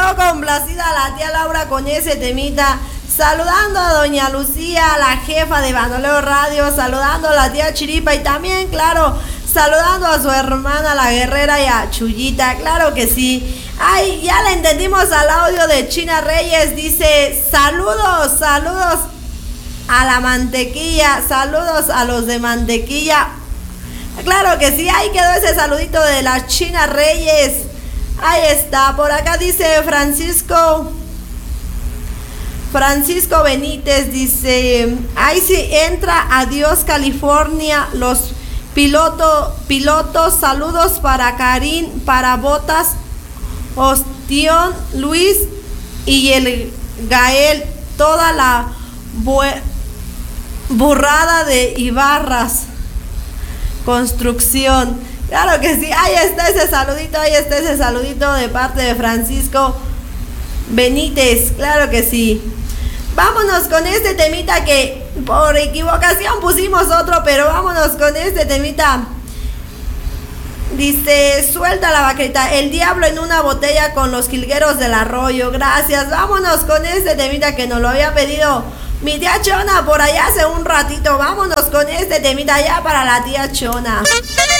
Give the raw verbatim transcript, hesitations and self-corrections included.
quedó complacida la tía Laura con ese temita. Saludando a doña Lucía, la jefa de Bandolero Radio, saludando a la tía Chiripa y también, claro, saludando a su hermana la Guerrera y a Chuyita, claro que sí. Ay, ya le entendimos al audio de China Reyes, dice, saludos, saludos a la mantequilla, saludos a los de mantequilla. Claro que sí, ahí quedó ese saludito de la China Reyes. Ahí está, por acá dice Francisco... Francisco Benítez dice, ahí sí entra Adiós California, los piloto, pilotos, saludos para Karim, para Botas, Ostión, Luis y el Gael, toda la bu- burrada de Ibarras Construcción. Claro que sí, ahí está ese saludito, ahí está ese saludito de parte de Francisco Benítez, claro que sí. Vámonos con este temita que por equivocación pusimos otro, pero vámonos con este temita. Dice, suelta la vaqueta, el diablo en una botella con los jilgueros del arroyo. Gracias, vámonos con este temita que nos lo había pedido mi tía Chona por allá hace un ratito. Vámonos con este temita ya para la tía Chona.